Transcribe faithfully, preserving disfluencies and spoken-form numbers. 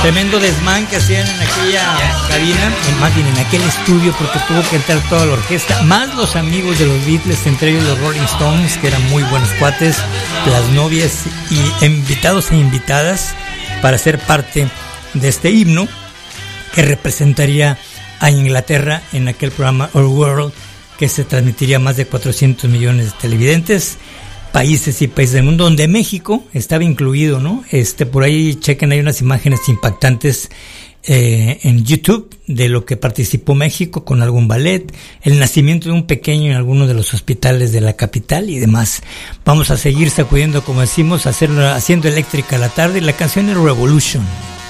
Tremendo desmán que hacían en aquella cabina, en máquina, en aquel estudio, porque tuvo que entrar toda la orquesta, más los amigos de los Beatles, entre ellos los Rolling Stones, que eran muy buenos cuates, las novias y invitados e invitadas para ser parte de este himno que representaría a Inglaterra en aquel programa Our World, que se transmitiría a más de cuatrocientos millones de televidentes, países y países del mundo, donde México estaba incluido, ¿no? Este, por ahí chequen, hay unas imágenes impactantes eh, en YouTube de lo que participó México con algún ballet, el nacimiento de un pequeño en algunos de los hospitales de la capital y demás. Vamos a seguir sacudiendo, como decimos, hacerlo, haciendo eléctrica la tarde, y la canción es Revolution.